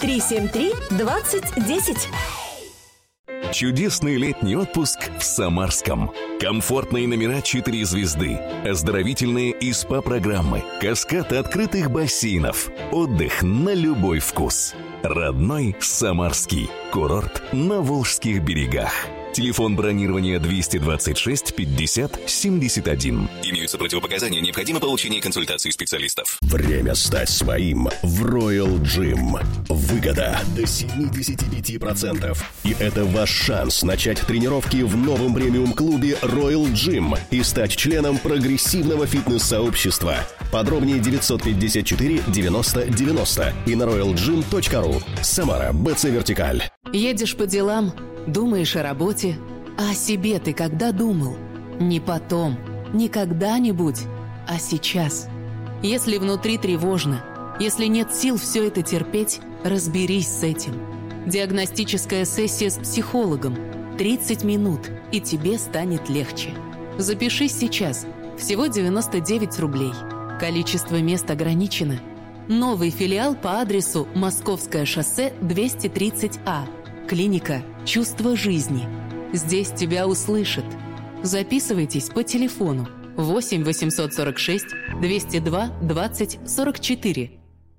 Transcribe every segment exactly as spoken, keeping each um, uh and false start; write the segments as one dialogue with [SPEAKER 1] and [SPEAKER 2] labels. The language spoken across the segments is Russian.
[SPEAKER 1] три семь три двадцать десять.
[SPEAKER 2] Чудесный летний отпуск в Самарском. Комфортные номера четыре звезды, оздоровительные и СПА-программы, каскад открытых бассейнов, отдых на любой вкус. Родной Самарский. Курорт на Волжских берегах. Телефон бронирования двести двадцать шесть пятьдесят семьдесят один. Имеются противопоказания, необходимо получение консультации специалистов.
[SPEAKER 3] Время стать своим в Royal Gym. Выгода до семьдесят пять процентов. И это ваш шанс начать тренировки в новом премиум-клубе Royal Gym и стать членом прогрессивного фитнес-сообщества. Подробнее девятьсот пятьдесят четыре девяносто девяносто и на роял джим точка ру. Самара, БЦ Вертикаль.
[SPEAKER 4] Едешь по делам, думаешь о работе, а о себе ты когда думал? Не потом, не когда-нибудь, а сейчас. Если внутри тревожно, если нет сил все это терпеть, разберись с этим. Диагностическая сессия с психологом. тридцать минут, и тебе станет легче. Запишись сейчас. Всего девяносто девять рублей. Количество мест ограничено. Новый филиал по адресу Московское шоссе двести тридцать А. Клиника «Чувство жизни». Здесь тебя услышат. Записывайтесь по телефону восемь восемьсот сорок шесть двести два двадцать сорок четыре.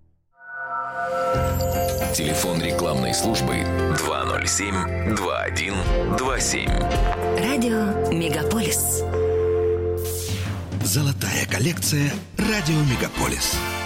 [SPEAKER 2] Телефон рекламной службы два ноль семь два один два семь.
[SPEAKER 1] Радио Мегаполис.
[SPEAKER 5] Золотая коллекция «Радио Мегаполис».